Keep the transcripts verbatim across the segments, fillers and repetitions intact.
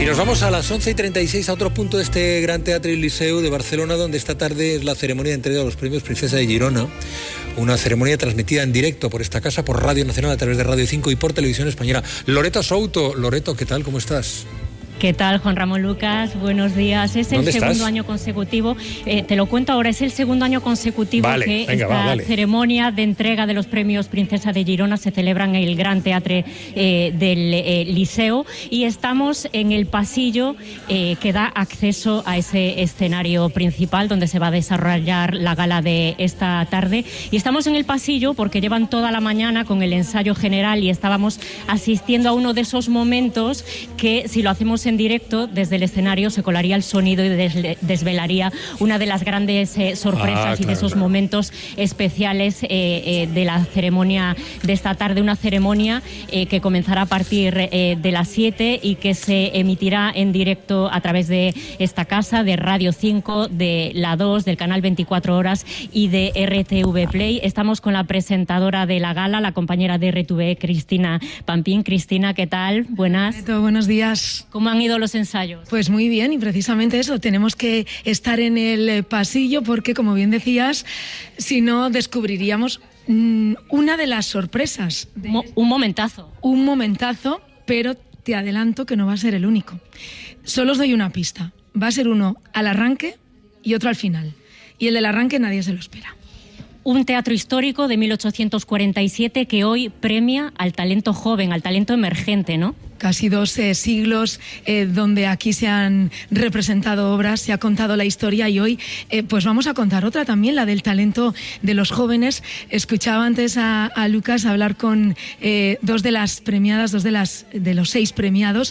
nos vamos a las once y treinta y seis a otro punto de este Gran Teatre Liceu de Barcelona, donde esta tarde es la ceremonia de entrega de los premios Princesa de Girona. Una ceremonia transmitida en directo por esta casa, por Radio Nacional, a través de Radio cinco y por Televisión Española. Loreto Souto. Loreto, ¿qué tal? ¿Cómo estás? ¿Qué tal, Juan Ramón Lucas? Buenos días. Es el segundo estás? año consecutivo, eh, te lo cuento ahora, es el segundo año consecutivo vale, que venga, esta va, ceremonia de entrega de los premios Princesa de Girona se celebra en el Gran Teatre eh, del eh, Liceu, y estamos en el pasillo eh, que da acceso a ese escenario principal donde se va a desarrollar la gala de esta tarde. Y estamos en el pasillo porque llevan toda la mañana con el ensayo general y estábamos asistiendo a uno de esos momentos que, si lo hacemos en directo desde el escenario, se colaría el sonido y des- desvelaría una de las grandes eh, sorpresas ah, claro, y de esos claro. momentos especiales eh, eh, de la ceremonia de esta tarde, una ceremonia eh, que comenzará a partir eh, de las siete y que se emitirá en directo a través de esta casa, de Radio cinco, de La dos, del canal veinticuatro horas y de R T V Play. Estamos con la presentadora de la gala, la compañera de R T V, Cristina Pampín. Cristina, ¿qué tal? Buenas. Buenos días. ¿Cómo han ido los ensayos? Pues muy bien, y precisamente eso, tenemos que estar en el pasillo porque, como bien decías, si no descubriríamos mmm, una de las sorpresas. De Mo- un momentazo. Un momentazo, pero te adelanto que no va a ser el único. Solo os doy una pista. Va a ser uno al arranque y otro al final. Y el del arranque nadie se lo espera. Un teatro histórico de mil ochocientos cuarenta y siete que hoy premia al talento joven, al talento emergente, ¿no? Casi dos eh, siglos eh, donde aquí se han representado obras, se ha contado la historia, y hoy eh, pues vamos a contar otra también, la del talento de los jóvenes. Escuchaba antes a, a Lucas hablar con eh, dos de las premiadas, dos de, las, de los seis premiados,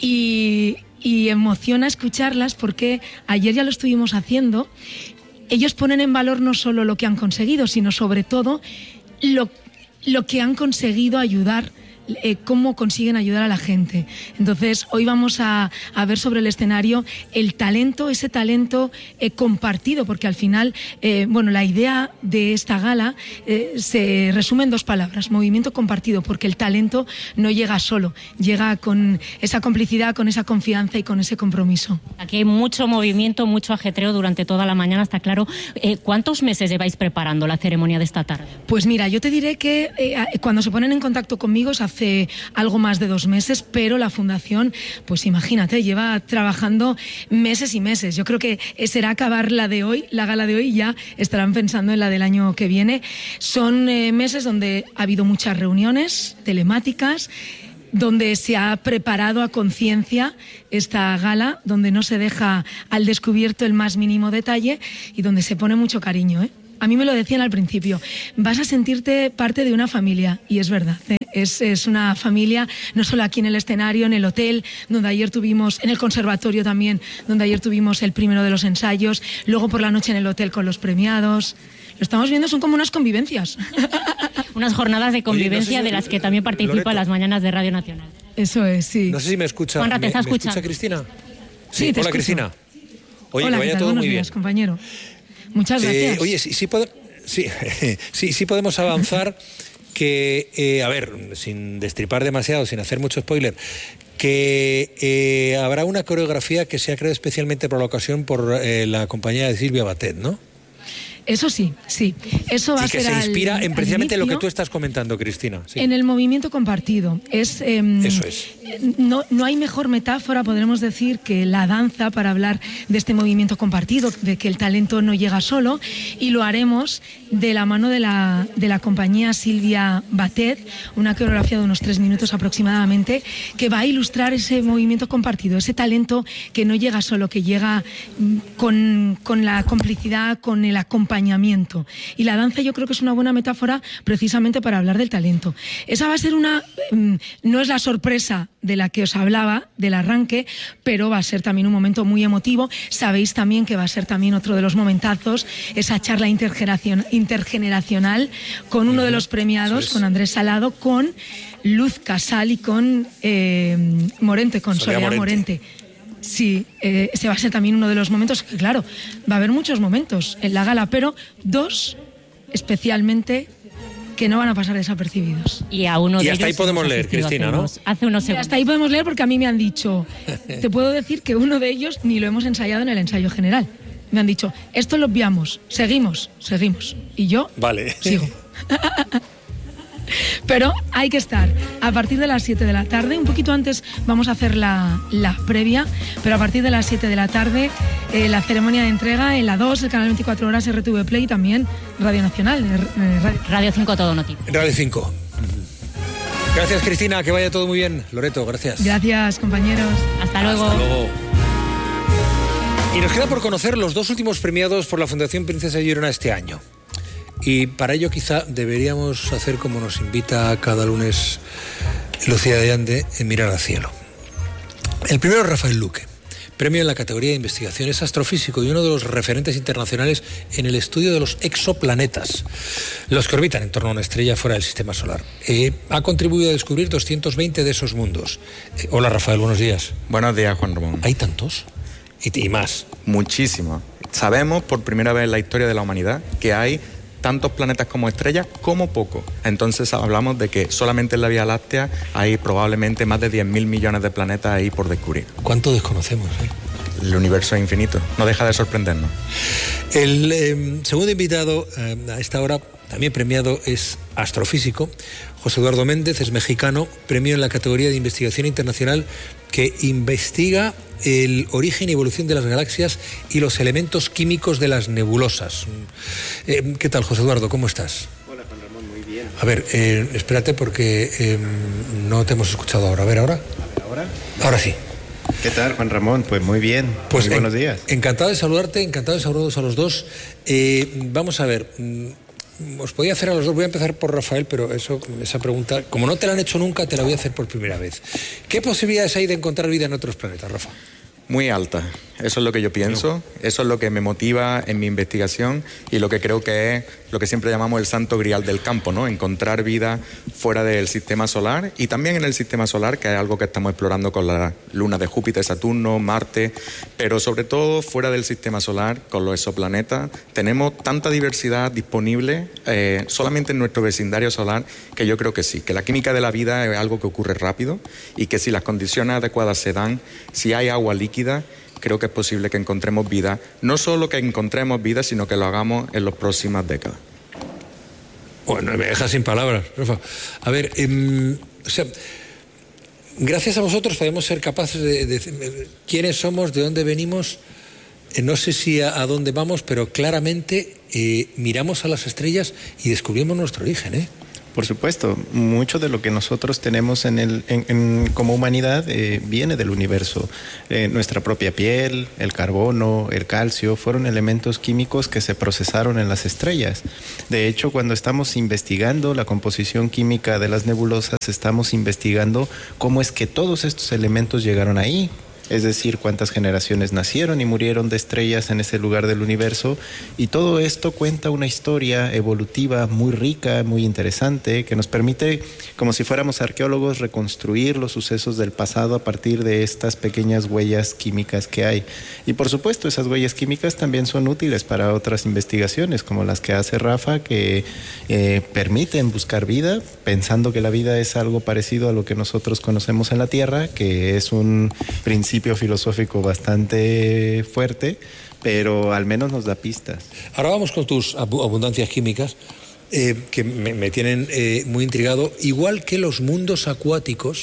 y, y emociona escucharlas porque ayer ya lo estuvimos haciendo. Ellos ponen en valor no solo lo que han conseguido, sino sobre todo lo, lo que han conseguido ayudar, eh, cómo consiguen ayudar a la gente. Entonces, hoy vamos a, a ver sobre el escenario el talento, ese talento eh, compartido, porque al final, eh, bueno, la idea de esta gala eh, se resume en dos palabras: movimiento compartido, porque el talento no llega solo, llega con esa complicidad, con esa confianza y con ese compromiso. Aquí hay mucho movimiento, mucho ajetreo durante toda la mañana, está claro. Eh, ¿Cuántos meses lleváis preparando la ceremonia de esta tarde? Pues mira, yo te diré que eh, cuando se ponen en contacto conmigo es hace algo más de dos meses, pero la Fundación, pues imagínate, lleva trabajando meses y meses. Yo creo que será acabar la de hoy, la gala de hoy, y ya estarán pensando en la del año que viene. Son eh, meses donde ha habido muchas reuniones telemáticas, donde se ha preparado a conciencia esta gala, donde no se deja al descubierto el más mínimo detalle y donde se pone mucho cariño, ¿eh? A mí me lo decían al principio, vas a sentirte parte de una familia, y es verdad, ¿eh? Es, es una familia, no solo aquí en el escenario, en el hotel, donde ayer tuvimos, en el conservatorio también, donde ayer tuvimos el primero de los ensayos, luego por la noche en el hotel con los premiados. Lo estamos viendo, son como unas convivencias. Unas jornadas de convivencia. Oye, no sé si de las que también participa Loreto. Las mañanas de Radio Nacional. Eso es, sí. No sé si me escucha. Juanra, ¿te está ¿Me, ¿me escuchando? escucha Cristina? Sí, sí te hola, escucho. Cristina. Oye, Hola, que vaya ¿qué tal? todo Buenos muy días, bien. compañero. Muchas gracias. Eh, oye, sí, sí, pod- sí, sí, sí podemos avanzar que, eh, a ver, sin destripar demasiado, sin hacer mucho spoiler, que eh, habrá una coreografía que se ha creado especialmente para la ocasión por eh, la compañía de Silvia Batet, ¿no? Eso sí, sí. Eso va y a que ser se inspira al, en precisamente al lo que tú estás comentando, Cristina. Sí. En el movimiento compartido. Es, eh, Eso es. No, no hay mejor metáfora, podremos decir, que la danza para hablar de este movimiento compartido, de que el talento no llega solo, y lo haremos de la mano de la, de la compañía Silvia Batet, una coreografía de unos tres minutos aproximadamente, que va a ilustrar ese movimiento compartido, ese talento que no llega solo, que llega con, con la complicidad, con el acompañamiento. Y la danza yo creo que es una buena metáfora precisamente para hablar del talento. Esa va a ser una... no es la sorpresa de la que os hablaba, del arranque, pero va a ser también un momento muy emotivo. Sabéis también que va a ser también otro de los momentazos, esa charla intergeneracion, intergeneracional con uno de los premiados, es. con Andrés Salado, con Luz Casal y con eh, Morente, con Soledad, Soledad Morente. Morente. Sí, eh, ese va a ser también uno de los momentos, que claro, va a haber muchos momentos en la gala, pero dos especialmente que no van a pasar desapercibidos. Y a uno y de hasta ellos ahí podemos leer, Cristina, hace ¿no? Unos, hace unos Y segundos. hasta ahí podemos leer porque a mí me han dicho, te puedo decir que uno de ellos ni lo hemos ensayado en el ensayo general. Me han dicho, esto lo obviamos, seguimos, seguimos. Y yo vale. sigo. Pero hay que estar a partir de las siete de la tarde, un poquito antes vamos a hacer la, la previa, pero a partir de las siete de la tarde eh, la ceremonia de entrega en la dos, el canal veinticuatro horas, R T V Play y también Radio Nacional. Eh, Radio... Radio cinco Todo Noticias. Radio cinco. Gracias, Cristina, que vaya todo muy bien. Loreto, gracias. Gracias, compañeros. Hasta luego. Hasta luego. Y nos queda por conocer los dos últimos premiados por la Fundación Princesa de Girona este año. Y para ello quizá deberíamos hacer como nos invita cada lunes Lucía de Ande, en mirar al cielo. El primero es Rafael Luque, premio en la categoría de investigación. Es astrofísico y uno de los referentes internacionales en el estudio de los exoplanetas, los que orbitan en torno a una estrella fuera del sistema solar. Eh, ha contribuido a descubrir doscientos veinte de esos mundos. Eh, hola Rafael, buenos días. Buenos días, Juan Ramón. ¿Hay tantos? Y, y más. Muchísimo. Sabemos por primera vez en la historia de la humanidad que hay tantos planetas como estrellas como poco. Entonces hablamos de que solamente en la Vía Láctea hay probablemente más de diez mil millones de planetas ahí por descubrir. ¿Cuánto desconocemos? Eh? El universo es infinito, no deja de sorprendernos. El eh, segundo invitado eh, a esta hora, también premiado, es astrofísico. José Eduardo Méndez es mexicano, premio en la categoría de investigación internacional que investiga el origen y evolución de las galaxias y los elementos químicos de las nebulosas. Eh, ¿Qué tal, José Eduardo? ¿Cómo estás? Hola, Juan Ramón, muy bien. A ver, eh, espérate porque eh, no te hemos escuchado ahora. A ver, ¿ahora? A ver, ¿ahora? Ahora sí. ¿Qué tal, Juan Ramón? Pues muy bien. Pues muy buenos en, días. Encantado de saludarte, encantado de saludaros a los dos. Eh, vamos a ver... Os podía hacer a los dos, voy a empezar por Rafael, pero eso, esa pregunta, como no te la han hecho nunca, te la voy a hacer por primera vez. ¿Qué posibilidades hay de encontrar vida en otros planetas, Rafa? Muy alta, eso es lo que yo pienso, eso es lo que me motiva en mi investigación y lo que creo que es lo que siempre llamamos el santo grial del campo, ¿no? Encontrar vida fuera del sistema solar y también en el sistema solar, que es algo que estamos explorando con las lunas de Júpiter, Saturno, Marte, pero sobre todo fuera del sistema solar, con los exoplanetas. Tenemos tanta diversidad disponible eh, solamente en nuestro vecindario solar que yo creo que sí, que la química de la vida es algo que ocurre rápido y que si las condiciones adecuadas se dan, si hay agua líquida, creo que es posible que encontremos vida, no solo que encontremos vida, sino que lo hagamos en las próximas décadas. Bueno, me dejas sin palabras, Rafa. A ver, eh, o sea, gracias a vosotros podemos ser capaces de, de, de quiénes somos, de dónde venimos, eh, no sé si a, a dónde vamos, pero claramente eh, miramos a las estrellas y descubrimos nuestro origen, ¿eh? Por supuesto, mucho de lo que nosotros tenemos en el, en, en, como humanidad eh, viene del universo. Eh, nuestra propia piel, el carbono, el calcio, fueron elementos químicos que se procesaron en las estrellas. De hecho, cuando estamos investigando la composición química de las nebulosas, estamos investigando cómo es que todos estos elementos llegaron ahí. Es decir, cuántas generaciones nacieron y murieron de estrellas en ese lugar del universo. Y todo esto cuenta una historia evolutiva muy rica, muy interesante, que nos permite, como si fuéramos arqueólogos, reconstruir los sucesos del pasado a partir de estas pequeñas huellas químicas que hay. Y por supuesto, esas huellas químicas también son útiles para otras investigaciones, como las que hace Rafa, que eh, permiten buscar vida, pensando que la vida es algo parecido a lo que nosotros conocemos en la Tierra, que es un principio filosófico bastante fuerte, pero al menos nos da pistas. Ahora vamos con tus abundancias químicas, eh, que me, me tienen eh, muy intrigado, igual que los mundos acuáticos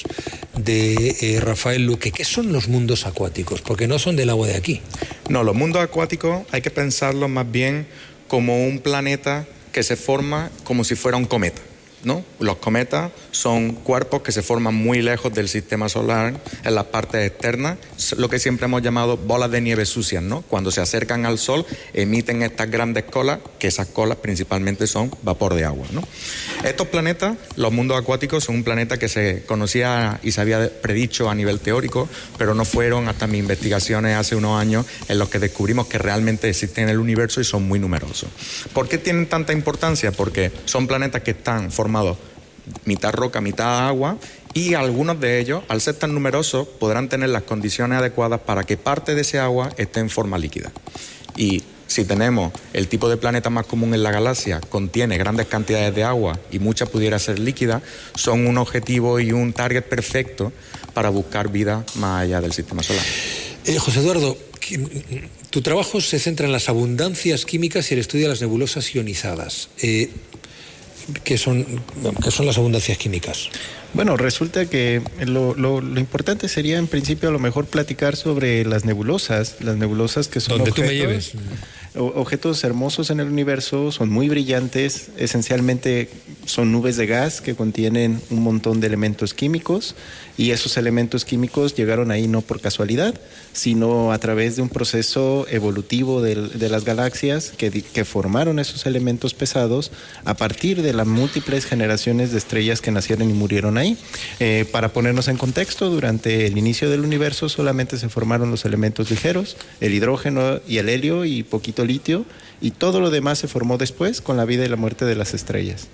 de eh, Rafael Luque. ¿Qué son los mundos acuáticos? Porque no son del agua de aquí. No, los mundos acuáticos hay que pensarlos más bien como un planeta que se forma como si fuera un cometa, ¿no? Los cometas son cuerpos que se forman muy lejos del sistema solar, en las partes externas, lo que siempre hemos llamado bolas de nieve sucias, ¿no? Cuando se acercan al Sol, emiten estas grandes colas, que esas colas principalmente son vapor de agua, ¿no? Estos planetas, los mundos acuáticos, son un planeta que se conocía y se había predicho a nivel teórico, pero no fueron hasta mis investigaciones hace unos años en los que descubrimos que realmente existen en el universo y son muy numerosos. ¿Por qué tienen tanta importancia? Porque son planetas que están formados mitad roca, mitad agua, y algunos de ellos, al ser tan numerosos, podrán tener las condiciones adecuadas para que parte de ese agua esté en forma líquida. Y Si tenemos el tipo de planeta más común en la galaxia, contiene grandes cantidades de agua y mucha pudiera ser líquida, son un objetivo y un target perfecto para buscar vida más allá del sistema solar. Eh, José Eduardo, tu trabajo se centra en las abundancias químicas y el estudio de las nebulosas ionizadas. Eh, ¿qué son, ¿Qué son las abundancias químicas? Bueno, resulta que lo, lo, lo importante sería en principio a lo mejor platicar sobre las nebulosas, las nebulosas que son donde objetos, tú me lleves. objetos hermosos en el universo, son muy brillantes, esencialmente son nubes de gas que contienen un montón de elementos químicos y esos elementos químicos llegaron ahí no por casualidad, sino a través de un proceso evolutivo de, de las galaxias que, que formaron esos elementos pesados a partir de las múltiples generaciones de estrellas que nacieron y murieron ahí. Eh, para ponernos en contexto, durante el inicio del universo solamente se formaron los elementos ligeros, el hidrógeno y el helio y poquito litio, y todo lo demás se formó después con la vida y la muerte de las estrellas.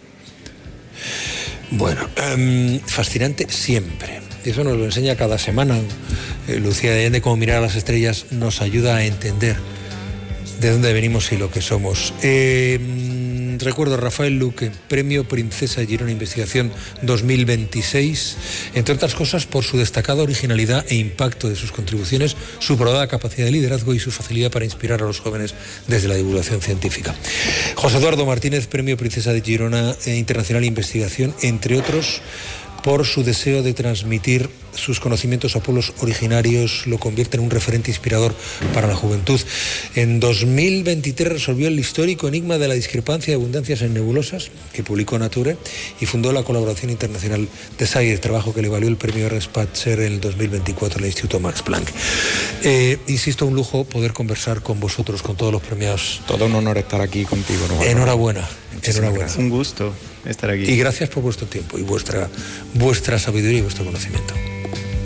Bueno, um, fascinante siempre. Eso nos lo enseña cada semana. Eh, Lucía de Allende, cómo mirar a las estrellas nos ayuda a entender de dónde venimos y lo que somos. Eh, recuerdo a Rafael Luque, Premio Princesa de Girona Investigación dos mil veintiséis, entre otras cosas por su destacada originalidad e impacto de sus contribuciones, su probada capacidad de liderazgo y su facilidad para inspirar a los jóvenes desde la divulgación científica. José Eduardo Martínez, Premio Princesa de Girona Internacional Investigación, entre otros por su deseo de transmitir sus conocimientos a pueblos originarios, lo convierte en un referente inspirador para la juventud. En dos mil veintitrés resolvió el histórico enigma de la discrepancia de abundancias en nebulosas, que publicó Nature, y fundó la colaboración internacional de SAIR, trabajo que le valió el premio R. Spatzer en el dos mil veinticuatro en el Instituto Max Planck. Eh, insisto, un lujo poder conversar con vosotros, con todos los premiados. Todo un honor estar aquí contigo, ¿no? Enhorabuena. Enhorabuena. Un gusto estar aquí. Y gracias por vuestro tiempo y vuestra, vuestra sabiduría y vuestro conocimiento.